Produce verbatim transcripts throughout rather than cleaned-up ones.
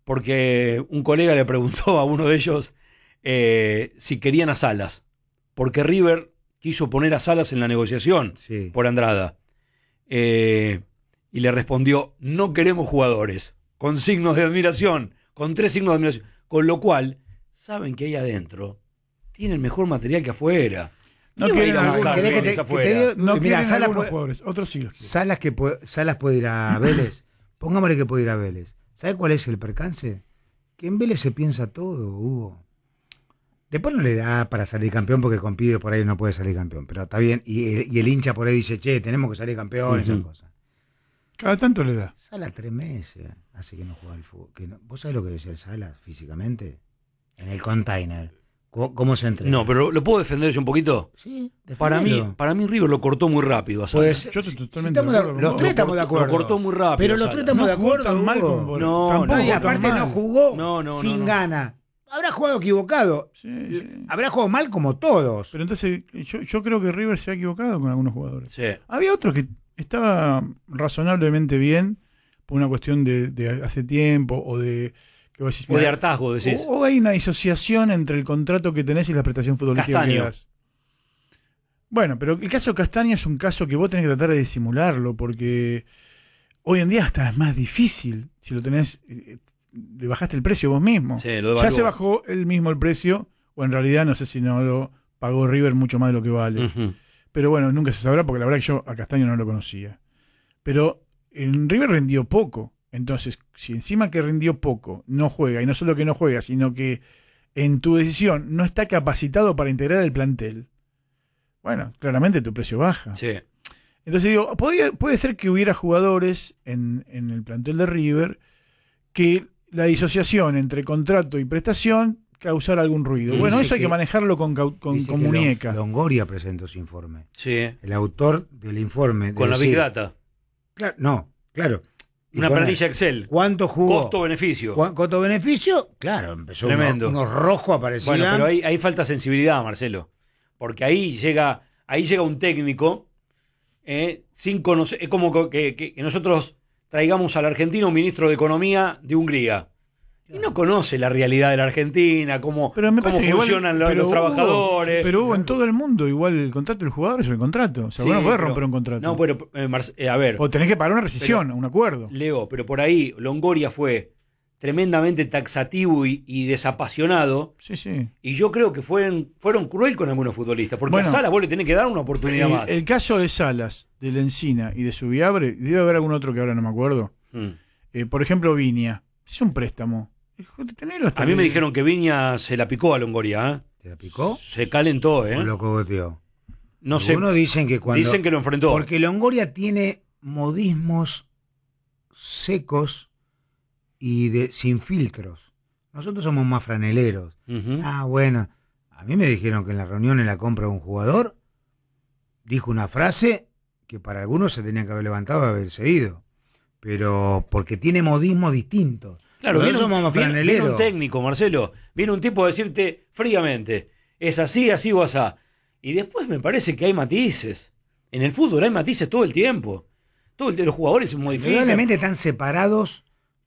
porque un colega le preguntó a uno de ellos eh, si querían a Salas, porque River quiso poner a Salas en la negociación Sí. por Andrada. Eh, y le respondió, no queremos jugadores, con signos de admiración, con tres signos de admiración. Con lo cual, saben que ahí adentro tienen mejor material que afuera. No ¿Quién va a ir quieren a algunos buscar ¿Querés que te- jugadores que afuera? te diga- No Mira, quieren Salas algunos puede- jugadores, otros sí los quieren. Salas, que puede, Salas puede ir a Vélez. Pongámosle que puede ir a Vélez. ¿Sabe cuál es el percance? Que en Vélez se piensa todo, Hugo. Después no le da para salir campeón porque con Pibe por ahí no puede salir campeón. Pero está bien. Y, y el hincha por ahí dice, che, tenemos que salir campeón, esas Ujú. cosas. Cada tanto le da. Salas tres meses hace que no juega al fútbol. Que no- ¿Vos sabés lo que decía el Salas físicamente? En el container. ¿Cómo, cómo se entrena? No, pero ¿lo puedo defender yo un poquito? Sí, Para mí, defendelo. para mí River lo cortó muy rápido a Puede Salas. ser. Yo estoy Sí, totalmente estamos de de- acuerdo con Los vos. tres Lo estamos de cortó- acuerdo. Lo cortó muy rápido. Pero los Salas. tres estamos No de jugó acuerdo. tan mal Hugo. como No, tampoco No, y tan aparte mal. no jugó No, no, sin no, no. gana. Habrá jugado equivocado. Sí, sí. Habrá jugado mal como todos. Pero entonces yo, yo creo que River se ha equivocado con algunos jugadores. Sí. Había otro que estaba razonablemente bien por una cuestión de, de hace tiempo o de... Que vos decís, O de mira, hartazgo, decís. o, o hay una disociación entre el contrato que tenés y la prestación futbolística Castaño. que das. Bueno, pero el caso Castaño es un caso que vos tenés que tratar de disimularlo porque hoy en día hasta es más difícil si lo tenés... eh, le bajaste el precio vos mismo. Sí, lo Ya devaluó. se bajó él mismo el precio, o en realidad no sé si no lo pagó River mucho más de lo que vale. Ujú. Pero bueno, nunca se sabrá porque la verdad que yo a Castaño no lo conocía. Pero en River rindió poco. Entonces, si encima que rindió poco no juega, y no solo que no juega, sino que en tu decisión no está capacitado para integrar el plantel, bueno, claramente tu precio baja. Sí. Entonces digo, podía- puede ser que hubiera jugadores en, en el plantel de River que la disociación entre contrato y prestación causara algún ruido. Dice Bueno, eso hay que que- manejarlo con, cau- con, Dice con que muñeca. Lon- Longoria presentó su informe. Sí. El autor del informe. de Con la Big decir- Data. Claro, no, claro. Y Una con- planilla Excel. ¿Cuánto jugó? Costo-beneficio. ¿Cu- ¿Costo-beneficio? Claro, empezó uno- Tremendo. unos rojos aparecían. Bueno, pero ahí, ahí falta sensibilidad, Marcelo. Porque ahí llega, ahí llega un técnico eh, sin conocer. Es como que, que- que nosotros traigamos al argentino un ministro de Economía de Hungría. Y no conoce la realidad de la Argentina, cómo, Pero me cómo parece que igual- funcionan los, pero los hubo- trabajadores. Pero hubo en todo el mundo, igual el contrato del jugador es el contrato. O sea, Sí, vos no podés pero- romper un contrato. No, pero, eh, Marce- eh, a ver, O tenés que pagar una rescisión, un acuerdo. Leo, pero por ahí Longoria fue tremendamente taxativo y, y desapasionado. Sí, sí. Y yo creo que fueron, fueron cruel con algunos futbolistas. Porque Bueno, a Salas vos le tenés que dar una oportunidad El, más. el caso de Salas, de Lencina y de Subiabre, debe haber algún otro que ahora no me acuerdo. Mm. Eh, por ejemplo, Viña. Es un préstamo. Tenelo hasta A mí que- me dijeron que Viña se la picó a Longoria. ¿eh? ¿Te la picó? Se calentó, ¿eh? ¿O lo cogoteó? No sé. Algunos dicen que cuando... Dicen que lo enfrentó. Porque Longoria tiene modismos secos y de, sin filtros. Nosotros somos más franeleros. Ujú. Ah, bueno. A mí me dijeron que en la reunión en la compra de un jugador dijo una frase que para algunos se tenía que haber levantado y haberse ido. Pero porque tiene modismos distintos. Claro, Nosotros viene un, somos más viene- franeleros. viene un técnico, Marcelo. Viene un tipo a decirte fríamente, es así, así o asá. Y después me parece que hay matices. En el fútbol hay matices todo el tiempo. Todo el, los jugadores se modifican. Indudablemente están separados,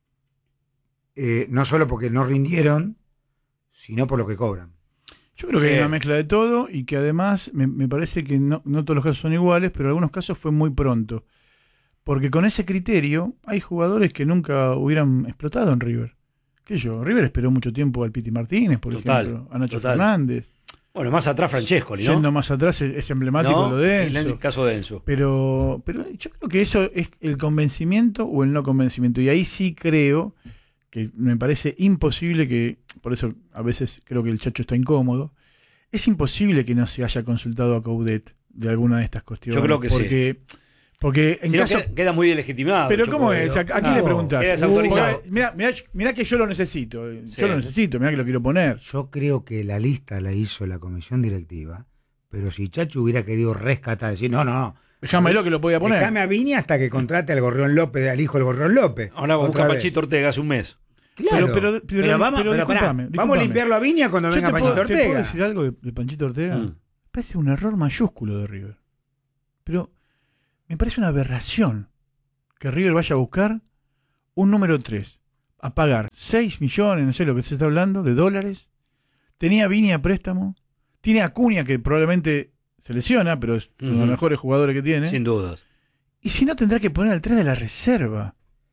eh, no solo porque no rindieron, sino por lo que cobran. Yo creo que Sí. hay una mezcla de todo y que además me, me parece que no, no todos los casos son iguales, pero en algunos casos fue muy pronto. Porque con ese criterio hay jugadores que nunca hubieran explotado en River. ¿Qué sé yo? River esperó mucho tiempo al Piti Martínez, por Total, ejemplo, a Nacho total. Fernández. Bueno, más atrás Francescoli, ¿no? Yendo más atrás es, es emblemático ¿No? lo de En Enzo. el caso de Enzo. Pero, pero yo creo que eso es el convencimiento o el no convencimiento. Y ahí sí creo que me parece imposible que, por eso a veces creo que el Chacho está incómodo, es imposible que no se haya consultado a Coudet de alguna de estas cuestiones. Yo creo que sí. porque, Porque en Si no, caso... queda, queda muy delegitimado. Pero yo ¿cómo creo. es? ¿A, a quién No, le preguntás? queda desautorizado. Mirá, mirá, mirá que yo lo necesito. Yo Sí. lo necesito, mirá que lo quiero poner. Yo creo que la lista la hizo la comisión directiva, pero si Chacho hubiera querido rescatar, decir, no, no, Déjamelo que lo podía poner. déjame a Viña hasta que contrate al Gorrión López, al hijo del Gorrión López. Ahora vamos a Otra buscar a vez. Panchito Ortega hace un mes. Claro. Pero- pero- pero- vamos, pero pero pará, discúlpame, vamos a discúlpame. limpiarlo a Viña cuando Yo venga te puedo, Panchito ¿te puedo Ortega. decir algo de, de Panchito Ortega? Mm. Me parece un error mayúsculo de River. Pero me parece una aberración que River vaya a buscar un número tres, a pagar seis millones, no sé lo que se está hablando, de dólares. Tenía a Vini a préstamo. Tiene a Acuña, que probablemente se lesiona, pero es uno de los Ujú. mejores jugadores que tiene. Sin dudas. Y si no, tendrá que poner al tres de la reserva.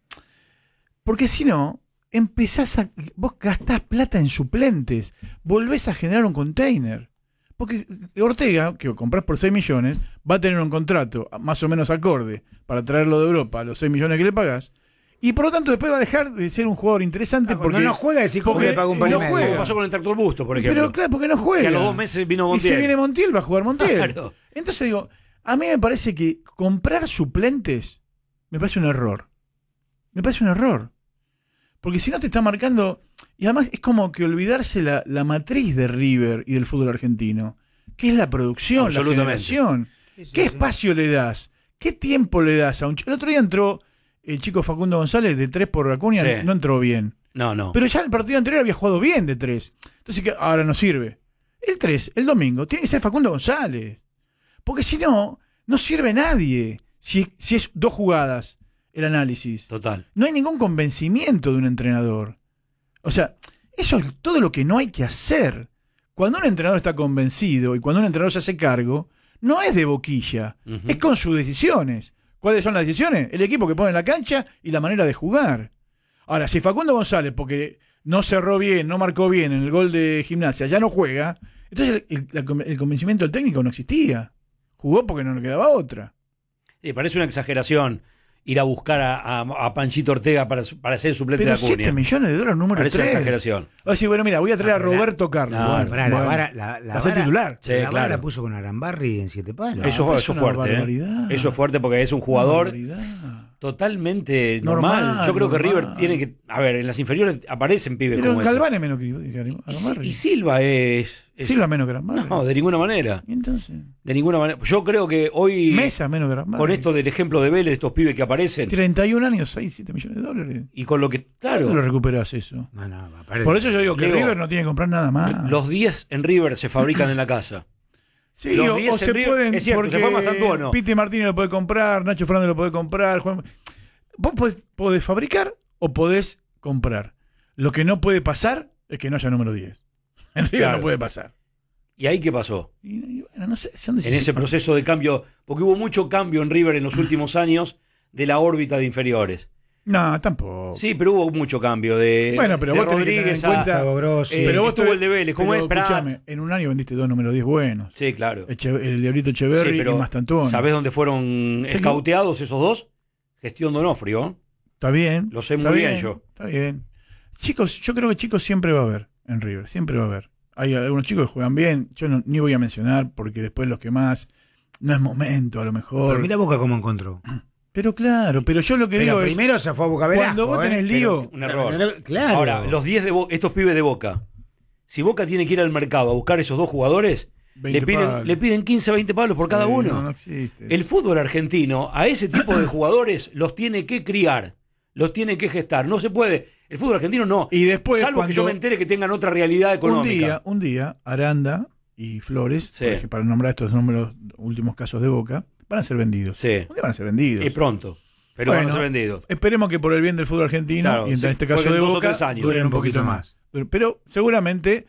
Porque si no, empezás a. Vos gastás plata en suplentes. Volvés a generar un container. Porque Ortega, que comprás por seis millones, va a tener un contrato más o menos acorde para traerlo de Europa a los seis millones que le pagás. Y por lo tanto, después va a dejar de ser un jugador interesante Ah, porque. cuando no juega, decís cómo porque le paga un no par y juega. medio. Como pasó con el Tractor Busto, por ejemplo. Pero claro, porque no juega. Que a los dos meses vino Montiel. Y si viene Montiel, va a jugar Montiel. Claro. Entonces digo, a mí me parece que comprar suplentes me parece un error. Me parece un error. Porque si no te está marcando. Y además es como que olvidarse la, la matriz de River y del fútbol argentino, que es la producción, la Absolutamente. generación. Sí, sí, ¿Qué sí. espacio le das? ¿Qué tiempo le das a un chico? El otro día entró el chico Facundo González de tres por Acuña, Sí. no entró bien. No, no. Pero ya el partido anterior había jugado bien de tres. Entonces, ¿qué? Ahora no sirve. El tres, el domingo, tiene que ser Facundo González. Porque si no, no sirve nadie. Si, si es dos jugadas el análisis. Total. No hay ningún convencimiento de un entrenador. O sea, eso es todo lo que no hay que hacer. Cuando un entrenador está convencido y cuando un entrenador se hace cargo, no es de boquilla. Ujú. Es con sus decisiones. ¿Cuáles son las decisiones? El equipo que pone en la cancha y la manera de jugar. Ahora, si Facundo González, porque no cerró bien, no marcó bien en el gol de Gimnasia, ya no juega, entonces el, el, el convencimiento del técnico no existía. Jugó porque no le quedaba otra. Sí, parece una exageración ir a buscar a, a, a Panchito Ortega para, su- para ser suplente Pero de Acuña. siete millones de dólares número Parece una tres. exageración. O decir, bueno, mira, voy a traer a Ah, pero la- Roberto Carlos. No, Bueno, Pará, la bueno. vara, la, la Va a ser vara- titular. Sí, la vara claro. la puso con Arambarri en siete palos. No, Eso, es eso una fuerte. ¿eh? barbaridad. Eso es fuerte porque es un jugador Barbaridad. totalmente normal. Normal, Yo creo que normal. River tiene que. A ver, en las inferiores aparecen pibes Pero como ese. Galván es menos que, que Aram- Y, Si- Arambarri. y Silva es. es- Silva menos que Arambarri. No, de ninguna manera. ¿Y entonces? De ninguna manera. Yo creo que hoy. Mesa menos que Arambarri. Con esto del ejemplo de Vélez, de estos pibes que aparecen. treinta y un años, seis, siete millones de dólares. Y con lo que. ¿Cuándo lo Claro. recuperás eso? No, no, aparte- Por eso yo digo que Leo, River no tiene que comprar nada más. Los diez en River se fabrican en la casa. sí, los o, diez o en se River- pueden. es cierto, porque se fue Mastantuono. Piti Martínez lo puede comprar, Nacho Fernández lo puede comprar. Juan- Vos podés, podés fabricar o podés comprar. Lo que no puede pasar es que no haya número diez. En River Claro. no puede pasar. ¿Y ahí qué pasó? Y, y bueno, no sé, son En decisiones. ese proceso de cambio. Porque hubo mucho cambio en River en los últimos años de la órbita de inferiores. No, tampoco. Sí, pero hubo mucho cambio de. Bueno, pero de vos tenés que tener Rodríguez en a- cuenta- Gustavo Grossi. Eh, pero vos estuvo te- el de Vélez, ¿cómo pero es Prat? escuchame, en un año vendiste dos números diez buenos. Sí, claro. Eche- El Diablito Echeverri Sí, pero y Mastantuono. ¿Sabés dónde fueron Sí, escauteados esos dos? Gestión Donofrio. Está bien. Lo sé está muy bien yo. Está bien. Chicos, yo creo que chicos siempre va a haber en River, siempre va a haber. Hay algunos chicos que juegan bien, yo no, ni voy a mencionar porque después los que más no es momento a lo mejor. Pero mira Boca cómo encontró. Pero claro, pero yo lo que Pero digo es primero se fue a Boca Velasco. cuando vos ¿eh? tenés lío, Un error. Claro. Ahora, los diez de Bo- estos pibes de Boca. Si Boca tiene que ir al mercado a buscar esos dos jugadores, veinte le piden, palos. le piden quince, veinte palos por cada Sí, uno. No, no existe. El fútbol argentino, a ese tipo de jugadores los tiene que criar, los tiene que gestar. No se puede. El fútbol argentino no. Y después Salvo cuando que yo me entere que tengan otra realidad un económica. día, un día Aranda y Flores, Sí. por ejemplo, para nombrar estos números últimos casos de Boca, van a ser vendidos. Sí. Un día van a ser vendidos. Y pronto. Pero Bueno, van a ser vendidos. Esperemos que por el bien del fútbol argentino, Claro, y en sí, este caso jueguen de dos o Boca, tres años. duren un poquito más. Pero seguramente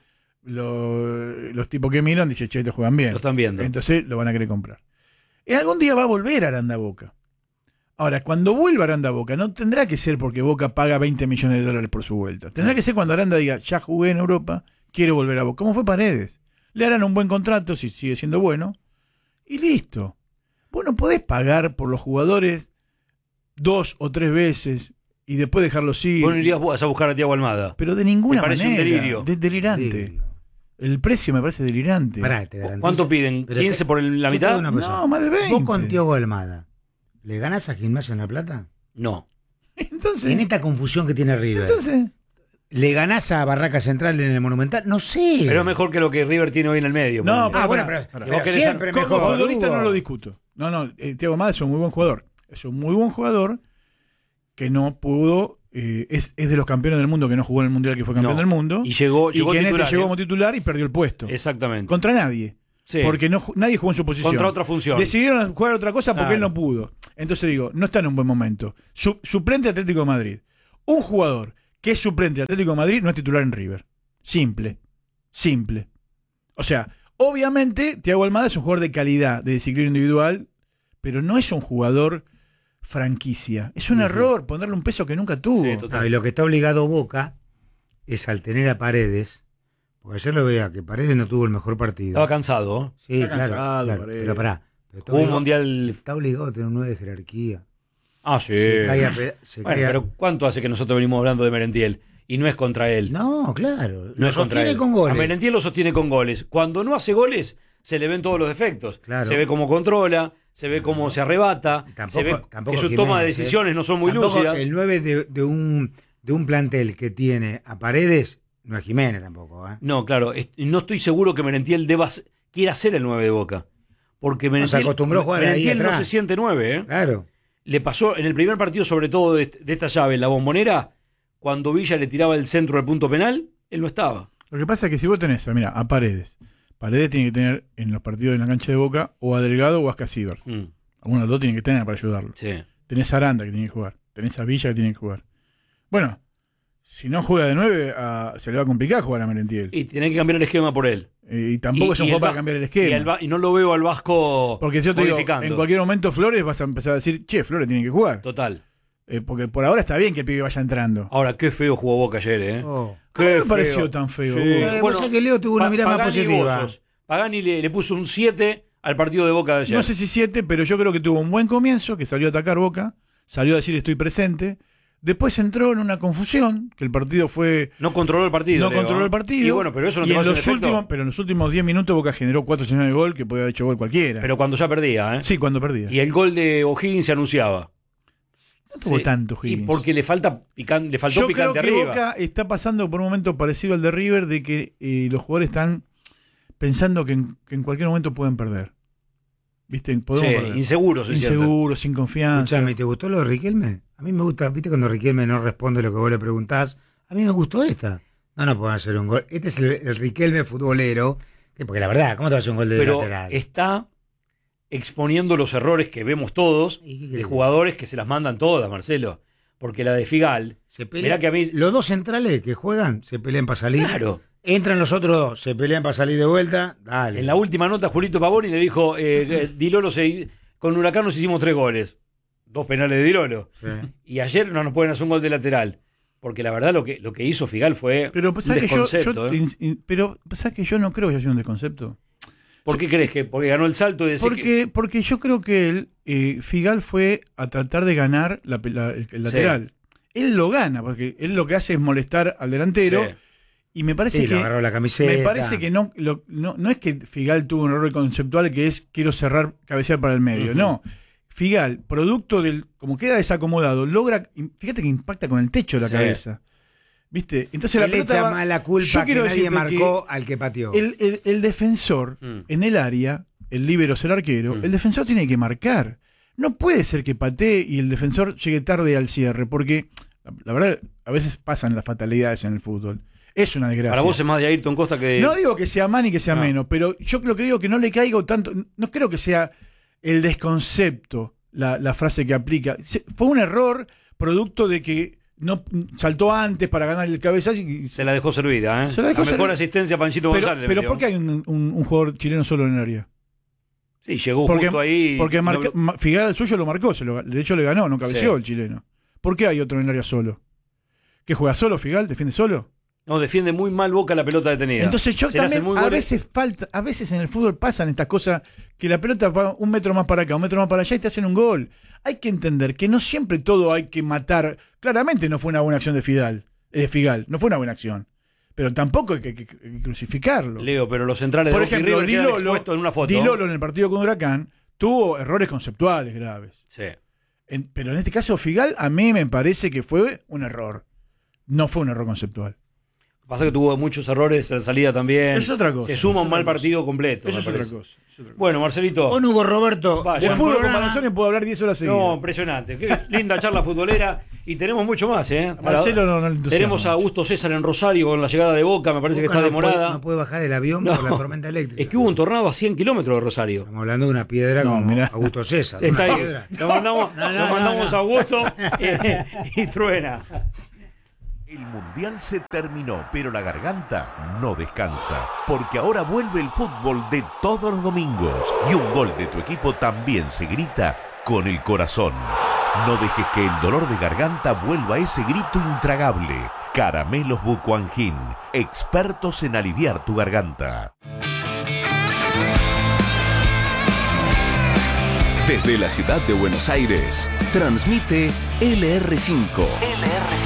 lo- los tipos que miran dicen, che, te juegan bien. Lo están viendo. Entonces lo van a querer comprar. Y algún día va a volver Aranda a Boca. Ahora, cuando vuelva Aranda a Boca, no tendrá que ser porque Boca paga veinte millones de dólares por su vuelta. Tendrá que ser cuando Aranda diga, ya jugué en Europa, quiero volver a Boca. ¿Cómo fue Paredes? Le harán un buen contrato, si sigue siendo bueno, y listo. Vos no podés pagar por los jugadores dos o tres veces y después dejarlos ir. Vos no irías vos a buscar a Tiago Almada. Pero de ninguna Me parece un manera. delirio. De- delirante. Delirio. El precio me parece delirante. Pará, te garantizo. ¿Cuánto piden? Pero ¿quince te- por el- la yo te mitad? digo una cosa. No, más de veinte. Vos con Tiago Almada, ¿le ganás a Gimnasia en La Plata? No. Entonces, En esta confusión que tiene River. entonces ¿Le ganás a Barraca Central en el Monumental? No sé. Pero es mejor que lo que River tiene hoy en el medio. No, ponele. Ah, bueno, Pará, pero, pará. pero Vos querés siempre como mejor. futbolista Hugo. no lo discuto. No, no, eh, Thiago Almada es un muy buen jugador. Es un muy buen jugador que no pudo, eh, es, es de los campeones del mundo que no jugó en el Mundial, que fue campeón No. del mundo. Y llegó, Y llegó que en este titular, llegó ¿eh? como titular y perdió el puesto. Exactamente. Contra nadie. Sí. Porque no, ju- nadie jugó en su posición. Contra otra función. Decidieron jugar otra cosa porque Claro. él no pudo. Entonces digo, no está en un buen momento. Su- suplente Atlético de Madrid. Un jugador que es suplente del Atlético de Madrid, no es titular en River. Simple. Simple. O sea, obviamente, Thiago Almada es un jugador de calidad, de desequilibrio individual, pero no es un jugador franquicia. Es un uh-huh. error ponerle un peso que nunca tuvo. Sí, no, y lo que está obligado Boca es al tener a Paredes, porque ayer lo veía que Paredes no tuvo el mejor partido. Estaba cansado. Sí, está claro, cansado, claro, pero pará. Pero está un obligado, mundial. Está obligado a tener un nueve de jerarquía. Ah, sí. Se cae a peda- se bueno, cae a... pero ¿cuánto hace que nosotros venimos hablando de Merentiel? Y no es contra él. No, claro. No lo es contra sostiene él. con goles. A Merentiel lo sostiene con goles. Cuando no hace goles, se le ven todos los defectos. Claro. Se ve cómo controla, se ve cómo se arrebata, Tampoco- se ve tampoco que su Jiménez, toma de ¿eh? decisiones no son muy Tampoco lúcidas. el nueve de, de un de un plantel que tiene a Paredes no es Jiménez tampoco, ¿eh? No, claro. es- No estoy seguro que Merentiel deba, quiera ser el nueve de Boca. Porque Merentiel, acostumbró a jugar ahí Merentiel no atrás. se siente nueve. ¿eh? Claro. Le pasó en el primer partido, sobre todo de, de esta llave, en la Bombonera, cuando Villa le tiraba el centro del punto penal, él no estaba. Lo que pasa es que si vos tenés, mira, a Paredes. Paredes tiene que tener en los partidos en la cancha de Boca o a Delgado o a Scasíbar. Mm, Alguno de los dos tiene que tener para ayudarlo. sí. Tenés a Aranda que tiene que jugar. Tenés a Villa que tiene que jugar. Bueno, si no juega de nueve, a- se le va a complicar jugar a Merentiel. Y tiene que cambiar el esquema por él. Eh, y tampoco Y- es un y juego el para Va- cambiar el Y, esquema. el Va- y no lo veo al Vasco Porque yo te digo, modificando. en cualquier momento Flores vas a empezar a decir, che, Flores tiene que jugar. Total. Eh, porque por ahora está bien que el pibe vaya entrando. Ahora, qué feo jugó Boca ayer, ¿eh? Oh. ¿Cómo me Qué pareció feo. tan feo? Sí. Hugo? Eh, vos sabés que Leo tuvo una Pa- mirada más Pagani y positiva. Bozos. Pagani le, le puso un siete al partido de Boca de ayer. No sé si siete, pero yo creo que tuvo un buen comienzo, que salió a atacar Boca, salió a decir estoy presente. Después entró en una confusión, que el partido fue... No controló el partido. No Leo, controló ¿eh? el partido. Y bueno, pero eso no y te en pasa un los efecto. últimos, Pero en los últimos diez minutos Boca generó cuatro señales de gol que podía haber hecho gol cualquiera. Pero cuando ya perdía, ¿eh? Sí, cuando perdía. Y el gol de O'Higgins se anunciaba. no tuvo Sí. tanto Y Higgins. porque le falta pican- le faltó Yo creo picante que arriba. Boca está pasando por un momento parecido al de River, de que eh, los jugadores están pensando que en, que en cualquier momento pueden perder. ¿Viste? Podemos Sí, perder. inseguros, es cierto. Inseguros, sin confianza. Escuchame, ¿te gustó lo de Riquelme? A mí me gusta, viste cuando Riquelme no responde lo que vos le preguntás. A mí me gustó esta. No, no pueden hacer un gol. Este es el, el Riquelme futbolero. Que, porque la verdad, ¿cómo te va a hacer un gol de Pero lateral? está exponiendo los errores que vemos todos ¿Y qué de querés? jugadores que se las mandan todas, Marcelo. Porque la de Figal, Se pelea- mirá que a mí... Los dos centrales que juegan se pelean para salir. Claro. Entran los otros dos, se pelean para salir de vuelta. Dale. En la última nota, Julito Pavoni le dijo, eh, eh, Dilolo, se, con Huracán nos hicimos tres goles. Dos penales de Dilolo. Sí. Y ayer no nos pueden hacer un gol de lateral. Porque la verdad lo que, lo que hizo Figal fue Pero un pensás que yo, desconcepto. yo- ¿eh? in- in- pero pensás que yo no creo que haya sido un desconcepto. ¿Por qué crees que? Porque ganó el salto y decís que- Porque, porque yo creo que él, eh, Figal fue a tratar de ganar la pe- la- el, el lateral. Él lo gana, porque él lo que hace es molestar al delantero. Sí. Y me parece Sí, que lo agarró la camiseta. me parece que no, lo- no, no es que Figal tuvo un error conceptual que es quiero cerrar, cabecear para el medio. Ujú. No. Figal, producto del, como queda desacomodado, logra, fíjate que impacta con el techo de la Sí. cabeza. ¿Viste? Entonces la Él pelota echa va- más la culpa Yo que quiero nadie decirte marcó al que pateó. el, el- el defensor Mm. en el área, el líbero es el arquero, Mm. el defensor tiene que marcar. No puede ser que patee y el defensor llegue tarde al cierre, porque la, la verdad, a veces pasan las fatalidades en el fútbol. Es una desgracia. para vos es más de Ayrton Costa que... No digo que sea más ni que sea No. menos, pero yo lo que digo que no le caigo tanto, no creo que sea el desconcepto la, la frase que aplica. Se- Fue un error producto de que no saltó antes para ganar el cabezazo y Se la dejó servida, ¿eh? Se la dejó mejor servida. asistencia a Panchito pero, González. le pero metió. ¿por qué hay un, un- un jugador chileno solo en el área? Sí, llegó Porque, justo ahí. porque no- marca- ma- Figal el suyo lo marcó, se lo- de hecho le ganó, no cabeceó Sí. el chileno. ¿Por qué hay otro en el área solo? ¿Que juega solo Figal? ¿Defiende solo? No, defiende muy mal Boca la pelota detenida. Entonces yo Se le hacen también, muy a goles. veces falta, a veces en el fútbol pasan estas cosas que la pelota va un metro más para acá, un metro más para allá y te hacen un gol. Hay que entender que no siempre todo hay que matar. Claramente no fue una buena acción de Figal, eh, de Figal, no fue una buena acción. Pero tampoco hay que, que- que crucificarlo. Leo, pero los centrales Por de Boca y ejemplo, River quedan Dilolo, expuestos en una foto. Dilolo en el partido con Huracán tuvo errores conceptuales graves. Sí. En- pero en este caso Figal a mí me parece que fue un error. No fue un error conceptual. Pasa que tuvo muchos errores en salida también. Es otra cosa. Se suma es un mal otra cosa. partido completo. Eso me es otra parece. cosa. es otra cosa. Bueno, Marcelito. Con Hugo Roberto. Vaya. De buen fútbol con programa. Marazone puedo hablar diez horas seguidas. No, impresionante. Qué linda charla futbolera. Y tenemos mucho más, ¿eh? A Marcelo no, no le entusiasma Tenemos a mucho. Augusto César en Rosario con la llegada de Boca. Me parece que Boca está no puede- demorada. no puede bajar el avión No. por la tormenta eléctrica. Es que hubo un tornado a cien kilómetros de Rosario. Estamos hablando de una piedra No, como mirá. Augusto César. Está una ahí. piedra. Lo mandamos, No, no, lo no, mandamos no. a Augusto y, y truena. El Mundial se terminó, pero la garganta no descansa, porque ahora vuelve el fútbol de todos los domingos y un gol de tu equipo también se grita con el corazón. No dejes que el dolor de garganta vuelva a ese grito intragable. Caramelos Bucuangin, expertos en aliviar tu garganta. Desde la ciudad de Buenos Aires, transmite L R cinco. L R cinco.